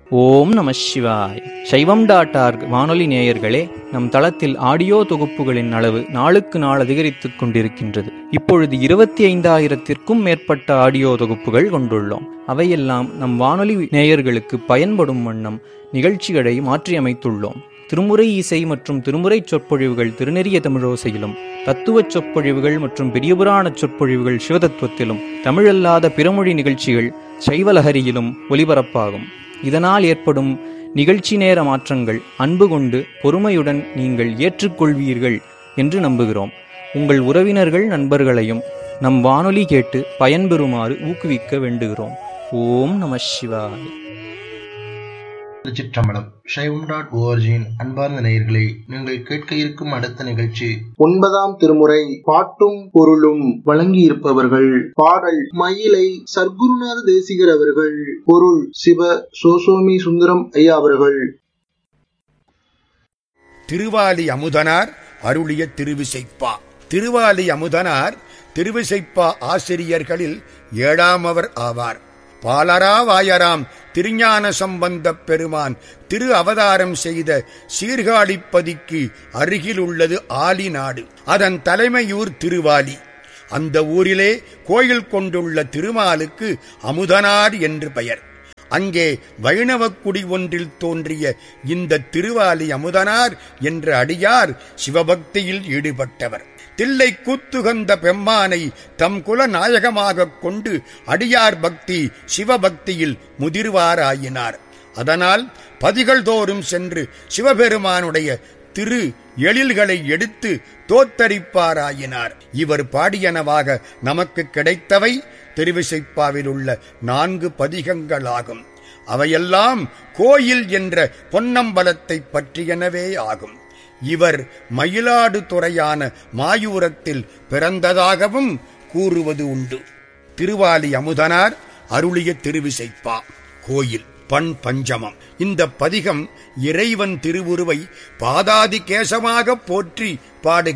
ஓம் நம சிவாய். சைவம்.org வானொலி நேயர்களே, நம் தளத்தில் ஆடியோ தொகுப்புகளின் அளவு நாளுக்கு நாள் அதிகரித்துக் கொண்டிருக்கின்றது. இப்பொழுது 25,000த்திற்கும் மேற்பட்ட ஆடியோ தொகுப்புகள் கொண்டுள்ளோம். அவையெல்லாம் நம் வானொலி நேயர்களுக்கு பயன்படும் வண்ணம் நிகழ்ச்சிகளை மாற்றியமைத்துள்ளோம். திருமுறை இசை மற்றும் திருமுறை சொற்பொழிவுகள் திருநெறிய தமிழோசையிலும், தத்துவச் சொற்பொழிவுகள் மற்றும் பெரியபுராண சொற்பொழிவுகள் சிவதத்துவத்திலும், தமிழல்லாத பிறமொழி நிகழ்ச்சிகள் சைவலஹரியிலும் ஒலிபரப்பாகும். இதனால் ஏற்படும் நிகழ்ச்சி நேர மாற்றங்கள் அன்பு கொண்டு பொறுமையுடன் நீங்கள் ஏற்றுக்கொள்வீர்கள் என்று நம்புகிறோம். உங்கள் உறவினர்கள் நண்பர்களையும் நம் வானொலி கேட்டு பயன்பெறுமாறு ஊக்குவிக்க வேண்டுகிறோம். ஓம் நம சிவாய. திருச்சிற்றம்பலம். சைவம்.org அன்பார்ந்த நேயர்களே, நீங்கள் கேட்க இருக்கும் அடுத்த நிகழ்ச்சி 9ஆம் திருமுறை பாட்டும் பொருளும். வழங்கியிருப்பவர்கள் பாடல் மயிலை சர்க்குருநாத தேசிகர் அவர்கள். பொருள் சிவ சோசோமி சுந்தரம் ஐயா அவர்கள். திருவாலி அமுதனார் அருளிய திருவிசைப்பா. திருவாலி அமுதனார் திருவிசைப்பா ஆசிரியர்களில் 7ஆமவர் ஆவார். பாலரா வாயராம் திருஞான சம்பந்தப் பெருமான் திரு அவதாரம் செய்த சீர்காழிப்பதிக்கு அருகில் உள்ளது ஆலி நாடு. அதன் தலைமையூர் திருவாலி. அந்த ஊரிலே கோயில் கொண்டுள்ள திருமாலுக்கு அமுதனார் என்று பெயர். அங்கே வைணவக் குடி ஒன்றில் தோன்றிய இந்த திருவாலி அமுதனார் என்ற அடியார் சிவபக்தியில் ஈடுபட்டவர். தில்லை கூத்துகந்த பெம்மானை தம் குல நாயகமாகக் கொண்டு அடியார் பக்தி சிவபக்தியில் முதிர்வாராயினார். அதனால் பதிகள் தோறும் சென்று சிவபெருமானுடைய திரு எழில்களை எடுத்து தோத்தரிப்பாராயினார். இவர் பாடியனவாக நமக்கு கிடைத்தவை திருவிசைப்பாவில் உள்ள 4 பதிகங்களாகும். அவையெல்லாம் கோயில் என்ற பொன்னம்பலத்தை பற்றியனவே ஆகும். இவர் மயிலாடுதுறையான மாயூரத்தில் பிறந்ததாகவும் கூறுவது உண்டு. திருவாலி அமுதனார் அருளிய திருவிசைப்பா. கோயில் பண் பஞ்சமம். இந்த பதிகம் இறைவன் திருவுருவை பாதாதி கேசமாக போற்றி பாடுகிற